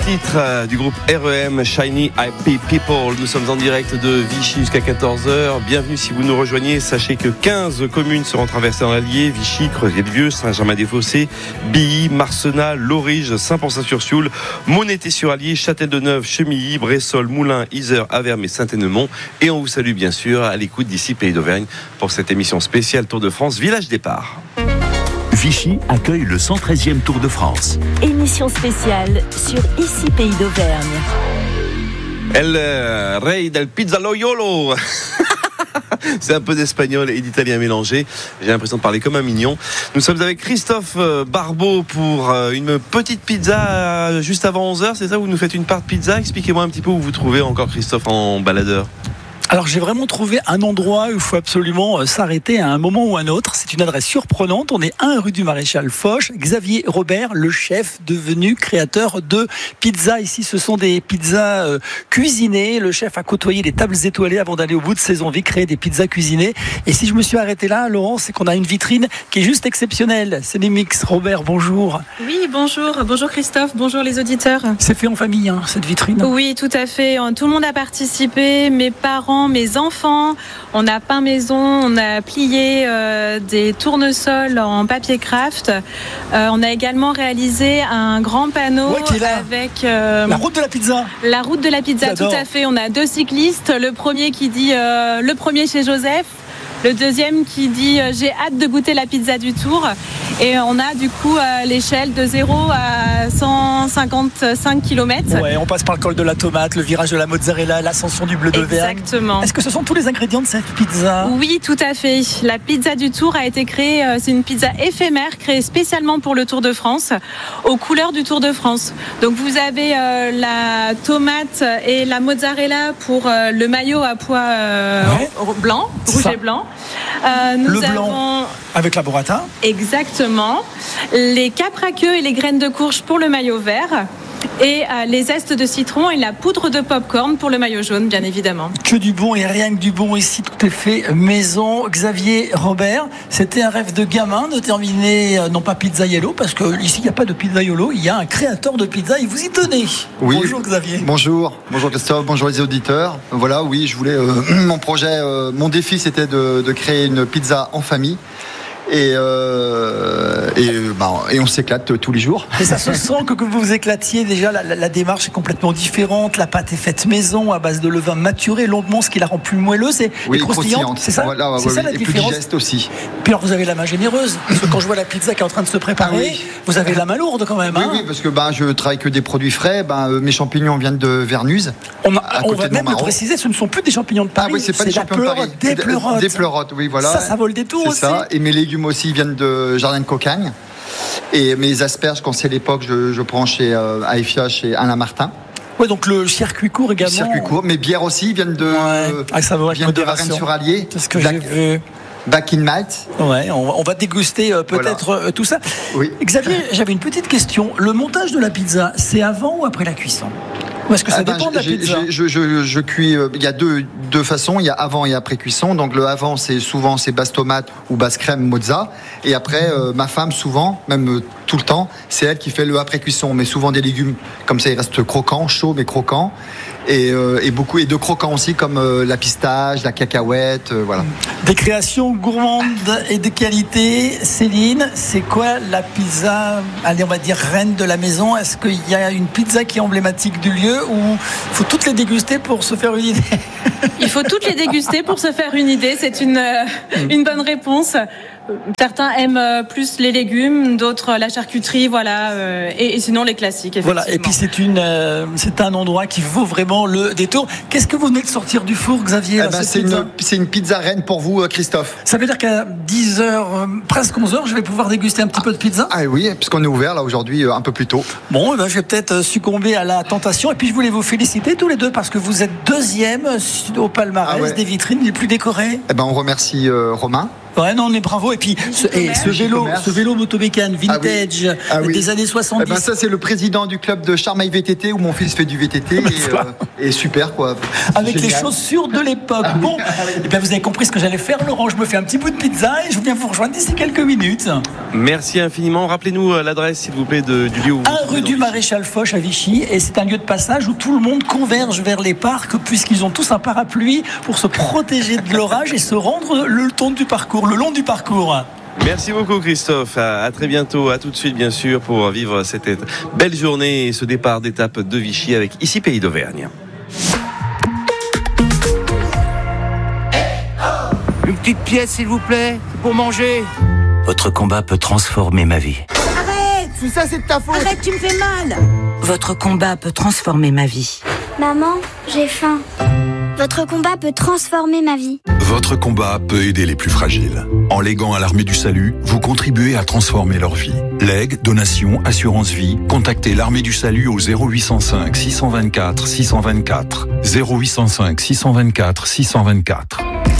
titre du groupe REM, Shiny Happy People. Nous sommes en direct de Vichy jusqu'à 14h. Bienvenue si vous nous rejoignez. Sachez que 15 communes seront traversées dans l'Allier: Vichy, Creuset-le-Vieux, Saint-Germain-des-Fossés, Billy, Marcenat, Lorige, Saint-Ponsat-sur-Sioule, Monété-sur-Allier, Châtel-de-Neuve, Chemilly, Bressol, Moulins, Isère, Avermes et Saint-Énemont. Et on vous salue bien sûr à l'écoute d'ici Pays d'Auvergne pour cette émission spéciale Tour de France Village Départ. Vichy accueille le 113e Tour de France. Émission spéciale sur Ici Pays d'Auvergne. El Rey del Pizzaiolo. C'est un peu d'espagnol et d'italien mélangé. J'ai l'impression de parler comme un mignon. Nous sommes avec Christophe Barbeau pour une petite pizza juste avant 11h. C'est ça, vous nous faites une part de pizza. Expliquez-moi un petit peu où vous trouvez encore Christophe en baladeur. Alors j'ai vraiment trouvé un endroit où il faut absolument s'arrêter à un moment ou un autre. C'est une adresse surprenante. On est 1 rue du Maréchal Foch. Xavier Robert, le chef devenu créateur de pizzas. Ici, ce sont des pizzas cuisinées. Le chef a côtoyé les tables étoilées avant d'aller au bout de ses envies, créer des pizzas cuisinées. Et si je me suis arrêté là, Laurent, c'est qu'on a une vitrine qui est juste exceptionnelle. C'est des mix. Robert, bonjour. Oui, bonjour. Bonjour Christophe. Bonjour les auditeurs. C'est fait en famille, hein, cette vitrine. Oui, tout à fait. Tout le monde a participé. Mes parents, mes enfants, on a peint maison, on a plié des tournesols en papier craft. On a également réalisé un grand panneau avec la route de la pizza. La route de la pizza, J'adore. tout à fait. On a 2 cyclistes. Le premier qui dit le premier chez Joseph. Le deuxième qui dit j'ai hâte de goûter la pizza du Tour. Et on a du coup l'échelle de 0 à 155 km. Ouais, on passe par le col de la tomate, le virage de la mozzarella, l'ascension du bleu d'Auvergne. Exactement. Est-ce que ce sont tous les ingrédients de cette pizza ? Oui, tout à fait. La pizza du Tour a été créée, c'est une pizza éphémère créée spécialement pour le Tour de France, aux couleurs du Tour de France. Donc vous avez la tomate et la mozzarella pour le maillot à pois blanc, rouge et blanc. Le blanc avec la burrata. Exactement. Les capres à queue et les graines de courge pour le maillot vert. Et les zestes de citron et la poudre de popcorn pour le maillot jaune, bien évidemment. Que du bon et rien que du bon ici, tout est fait maison. Xavier Robert, c'était un rêve de gamin de terminer, non pas pizzaiolo, parce qu'ici il n'y a pas de pizzaiolo, il y a un créateur de pizza et vous y tenez. Oui. Bonjour Xavier. Bonjour Christophe, bonjour les auditeurs. Voilà, oui, je voulais, mon projet, mon défi c'était de créer une pizza en famille. Et on s'éclate tous les jours. Et ça se sent que vous vous éclatiez déjà. La démarche est complètement différente. La pâte est faite maison à base de levain maturé longuement, ce qui la rend plus moelleuse et croustillante. C'est ça, voilà, c'est ça la différence. Et plus digeste aussi. Puis alors vous avez la main généreuse. Parce que quand je vois la pizza qui est en train de se préparer, vous avez la main lourde quand même. Oui, parce que je travaille que des produits frais. Mes champignons viennent de Vernuse. On va même le préciser, ce ne sont plus des champignons de Paris. Ah oui, c'est pas des champignons de Paris. Des pleurotes. Des pleurotes, oui, voilà. Ça vaut le détour aussi. C'est ça. Et mes légumes aussi viennent de Jardin de Cocagne. Et mes asperges, quand c'est l'époque, je prends à Effia chez Alain Martin. Ouais, donc le circuit court également. Le circuit court. Mes bières aussi viennent de Varennes-sur-Allier. C'est ce que j'ai vu. Back in Malt. Ouais, on va déguster peut-être tout ça. Oui. Xavier, j'avais une petite question. Le montage de la pizza, c'est avant ou après la cuisson ? Ou est-ce que ça dépend de la pizza ? Je cuis. Il y a deux façons. Il y a avant et après cuisson. Donc le avant, c'est souvent basse tomate ou basse crème mozza. Et après, ma femme souvent, même tout le temps, c'est elle qui fait le après cuisson. Mais souvent des légumes comme ça, ils restent croquants, chauds mais croquants. Et de croquants aussi comme la pistache, la cacahuète, voilà. Des créations gourmandes et de qualité. Céline, c'est quoi la pizza, allez, on va dire reine de la maison ? Est-ce qu'il y a une pizza qui est emblématique du lieu ou il faut toutes les déguster pour se faire une idée ? Il faut toutes les déguster pour se faire une idée. C'est une bonne réponse. Certains aiment plus les légumes, d'autres la charcuterie, voilà, et sinon les classiques. Voilà, et puis c'est un endroit qui vaut vraiment le détour. Qu'est-ce que vous venez de sortir du four, Xavier ? C'est une pizza reine pour vous, Christophe. Ça veut dire qu'à 10h, presque 11h, je vais pouvoir déguster un petit peu de pizza ? Ah oui, puisqu'on est ouvert là aujourd'hui un peu plus tôt. Bon, je vais peut-être succomber à la tentation. Et puis je voulais vous féliciter tous les deux parce que vous êtes 2e au palmarès des vitrines les plus décorées. On remercie Romain. Ouais, non, mais bravo. Et puis, ce vélo motomécane vintage des années 70. Eh ben ça, c'est le président du club de Charmeil VTT où mon fils fait du VTT et super, quoi. Avec les chaussures de l'époque. Bon, et bien, vous avez compris ce que j'allais faire, Laurent. Je me fais un petit bout de pizza et je viens vous rejoindre d'ici quelques minutes. Merci infiniment. Rappelez-nous l'adresse, s'il vous plaît, du lieu où 1 rue du Maréchal Foch à Vichy. Et c'est un lieu de passage où tout le monde converge vers les parcs puisqu'ils ont tous un parapluie pour se protéger de l'orage et se rendre le long du parcours. Merci beaucoup Christophe, à très bientôt, à tout de suite bien sûr pour vivre cette belle journée et ce départ d'étape de Vichy avec ici Pays d'Auvergne. Une petite pièce s'il vous plaît, pour manger. Votre combat peut transformer ma vie. Arrête! Si ça c'est de ta faute! Arrête, tu me fais mal! Votre combat peut transformer ma vie. Maman, j'ai faim. Votre combat peut transformer ma vie. Votre combat peut aider les plus fragiles. En léguant à l'Armée du Salut, vous contribuez à transformer leur vie. Legs, donations, assurance vie, contactez l'Armée du Salut au 0805 624 624. 0805 624 624.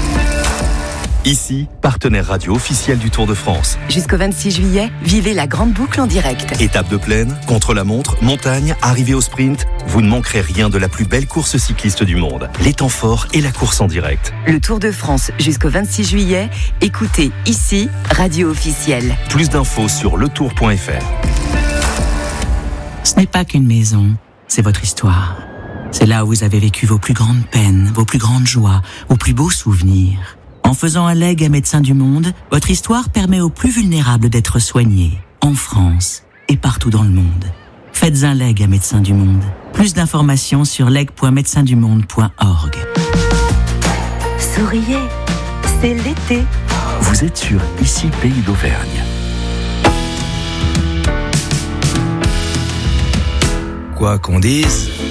Ici, partenaire radio officiel du Tour de France. Jusqu'au 26 juillet, vivez la grande boucle en direct. Étape de plaine, contre-la-montre, montagne, arrivée au sprint, vous ne manquerez rien de la plus belle course cycliste du monde. Les temps forts et la course en direct. Le Tour de France jusqu'au 26 juillet, écoutez ici, radio officielle. Plus d'infos sur letour.fr. Ce n'est pas qu'une maison, c'est votre histoire. C'est là où vous avez vécu vos plus grandes peines, vos plus grandes joies, vos plus beaux souvenirs. En faisant un legs à Médecins du Monde, votre histoire permet aux plus vulnérables d'être soignés, en France et partout dans le monde. Faites un legs à Médecins du Monde. Plus d'informations sur leg.médecindumonde.org. Souriez, c'est l'été. Vous êtes sur Ici Pays d'Auvergne. Quoi qu'on dise,